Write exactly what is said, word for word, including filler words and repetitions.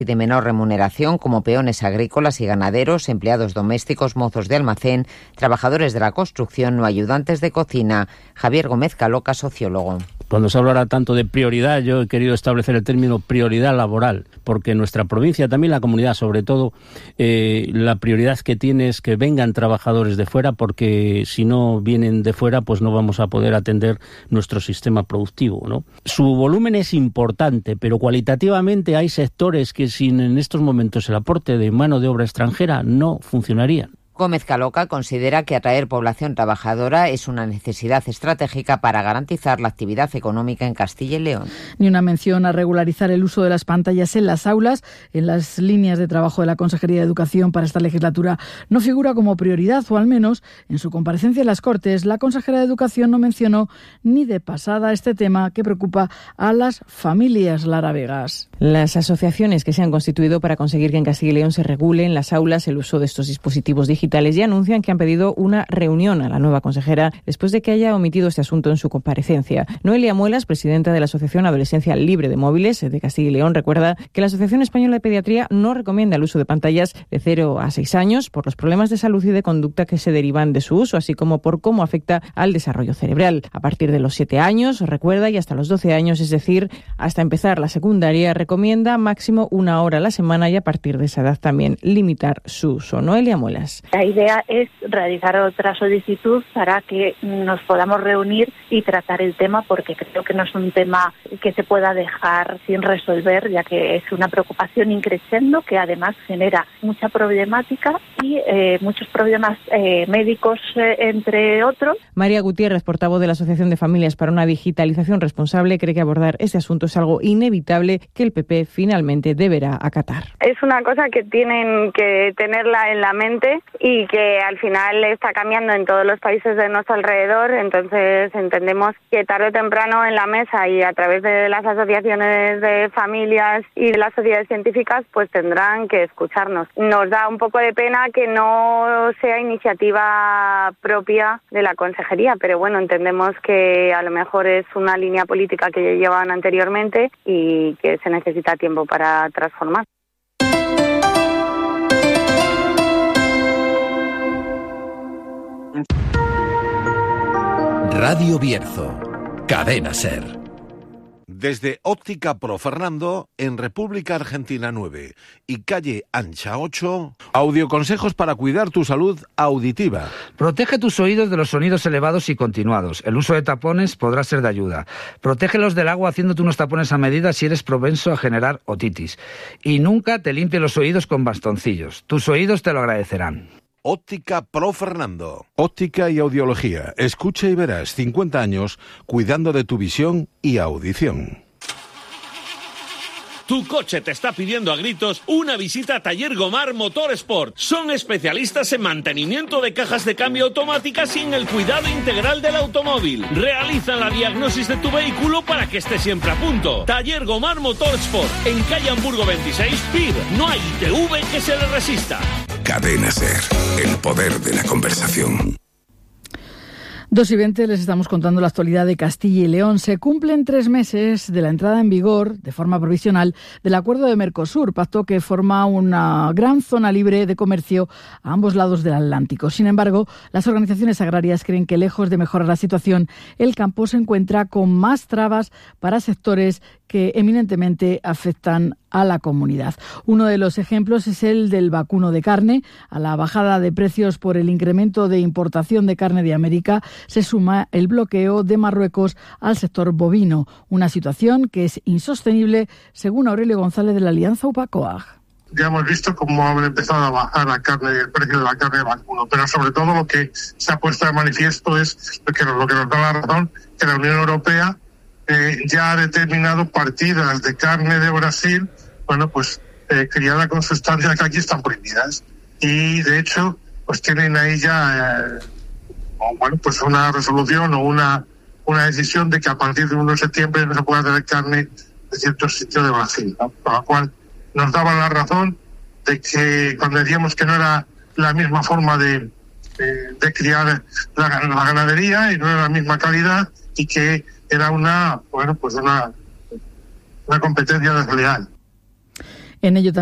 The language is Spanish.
de menor remuneración, como peones agrícolas y ganaderos, empleados domésticos, mozos de almacén, trabajadores de la construcción o ayudantes de cocina. Javier Gómez Caloca, sociólogo. Cuando se hablará tanto de prioridad, yo he querido establecer el término prioridad laboral, porque nuestra provincia, también la comunidad sobre todo, eh, la prioridad que tiene es que vengan trabajadores de fuera, porque si no vienen de fuera, pues no vamos a poder atender nuestro sistema productivo, ¿no? Su volumen es importante, pero cualitativamente hay sectores que sin en estos momentos el aporte de mano de obra extranjera no funcionarían. Gómez Caloca considera que atraer población trabajadora es una necesidad estratégica para garantizar la actividad económica en Castilla y León. Ni una mención a regularizar el uso de las pantallas en las aulas. En las líneas de trabajo de la Consejería de Educación para esta legislatura no figura como prioridad, o al menos en su comparecencia en las Cortes, la consejera de Educación no mencionó ni de pasada este tema que preocupa a las familias. Lara Vegas. Las asociaciones que se han constituido para conseguir que en Castilla y León se regule en las aulas el uso de estos dispositivos digitales ya anuncian que han pedido una reunión a la nueva consejera después de que haya omitido este asunto en su comparecencia. Noelia Muelas, presidenta de la Asociación Adolescencia Libre de Móviles de Castilla y León, recuerda que la Asociación Española de Pediatría no recomienda el uso de pantallas de cero a seis años por los problemas de salud y de conducta que se derivan de su uso, así como por cómo afecta al desarrollo cerebral. A partir de los siete años, recuerda, y hasta los doce años, es decir, hasta empezar la secundaria, recomienda máximo una hora a la semana y a partir de esa edad también limitar su uso. Noelia Muelas. La idea es realizar otra solicitud para que nos podamos reunir y tratar el tema, porque creo que no es un tema que se pueda dejar sin resolver, ya que es una preocupación increciendo que además genera mucha problemática y eh, muchos problemas eh, médicos, eh, entre otros. María Gutiérrez, portavoz de la Asociación de Familias para una Digitalización Responsable, cree que abordar este asunto es algo inevitable que el P P finalmente deberá acatar. Es una cosa que tienen que tenerla en la mente y que al final está cambiando en todos los países de nuestro alrededor, entonces entendemos que tarde o temprano en la mesa y a través de las asociaciones de familias y de las sociedades científicas pues tendrán que escucharnos. Nos da un poco de pena que no sea iniciativa propia de la consejería, pero bueno, entendemos que a lo mejor es una línea política que ya llevaban anteriormente y que se necesita tiempo para transformar. Radio Bierzo, Cadena Ser. Desde Óptica Pro Fernando, en República Argentina nueve y calle Ancha ocho, audioconsejos para cuidar tu salud auditiva. Protege tus oídos de los sonidos elevados y continuados. El uso de tapones podrá ser de ayuda. Protégelos del agua haciéndote unos tapones a medida si eres propenso a generar otitis. Y nunca te limpies los oídos con bastoncillos. Tus oídos te lo agradecerán. Óptica Pro Fernando. Óptica y audiología. Escucha y verás. cincuenta años cuidando de tu visión y audición. Tu coche te está pidiendo a gritos una visita a Taller Gomar Motorsport. Son especialistas en mantenimiento de cajas de cambio automáticas sin el cuidado integral del automóvil. Realizan la diagnosis de tu vehículo para que esté siempre a punto. Taller Gomar Motorsport, en calle Hamburgo veintiséis, P I B. No hay I T V que se le resista. Cadena Ser, el poder de la conversación. Dos y veinte les estamos contando la actualidad de Castilla y León. Se cumplen tres meses de la entrada en vigor, de forma provisional, del acuerdo de Mercosur, pacto que forma una gran zona libre de comercio a ambos lados del Atlántico. Sin embargo, las organizaciones agrarias creen que, lejos de mejorar la situación, el campo se encuentra con más trabas para sectores que eminentemente afectan a la comunidad. Uno de los ejemplos es el del vacuno de carne. A la bajada de precios por el incremento de importación de carne de América se suma el bloqueo de Marruecos al sector bovino, una situación que es insostenible, según Aurelio González de la Alianza UPACOAG. Ya hemos visto cómo ha empezado a bajar la carne, el precio de la carne de vacuno, pero sobre todo lo que se ha puesto de manifiesto es lo que, lo que nos da la razón, que la Unión Europea eh, ya ha determinado partidas de carne de Brasil, bueno, pues eh, criada con sustancias que aquí están prohibidas. Y de hecho, pues tienen ahí ya, eh, bueno, pues una resolución o una, una decisión de que a partir del uno de septiembre no se pueda tener carne de ciertos sitios de Brasil, ¿no? Con lo cual nos daban la razón de que cuando decíamos que no era la misma forma de, de, de criar la, la ganadería y no era la misma calidad y que era una, bueno, pues una, una competencia desleal. En ello